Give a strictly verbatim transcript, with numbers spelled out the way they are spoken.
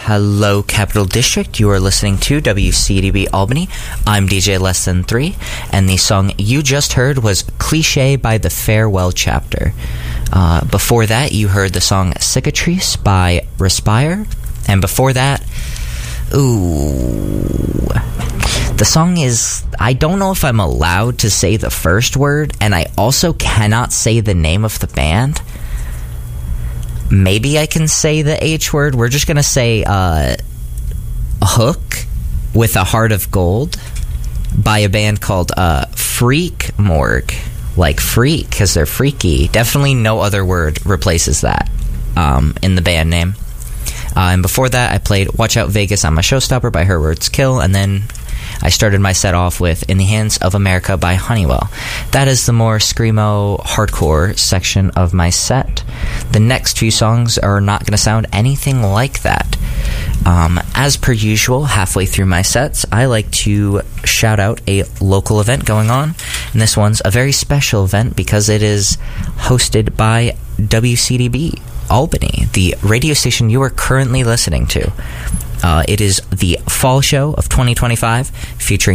Hello, Capital District. You are listening to W C D B Albany. I'm D J Less Than Three, and the song you just heard was Cliché by the Farewell Chapter. Uh, before that, you heard the song Cicatrice by Respire, and before that, ooh, the song is, I don't know if I'm allowed to say the first word, and I also cannot say the name of the band. Maybe I can say the H word. We're just going to say uh, Hook with a Heart of Gold by a band called uh, Freak Morgue. Like freak, because they're freaky. Definitely no other word replaces that um, in the band name. Uh, and before that, I played Watch Out Vegas, I'm a Showstopper by Her Words Kill, and then I started my set off with In the Hands of America by Honeywell. That is the more screamo, hardcore section of my set. The next few songs are not going to sound anything like that. Um, as per usual, halfway through my sets, I like to shout out a local event going on. And this one's a very special event because it is hosted by W C D B Albany, the radio station you are currently listening to. Uh, it is the Fall Show of twenty twenty-five, featuring